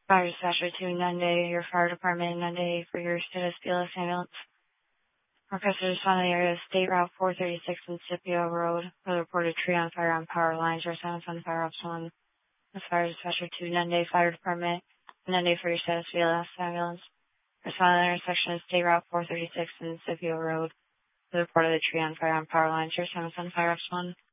Fire dispatcher to Nunde, your fire department, Nunde, for your status BLS ambulance. Requested respond to the area of State Route 436 and Scipio Road for the reported tree on fire on power lines. Your silence on fire ops 1. This fire dispatcher to Nunde Fire Department, Nunde for your status BLS ambulance. Respond to the intersection of State Route 436 and Scipio Road for the report of the tree on fire on power lines. Your silence on fire ops 1.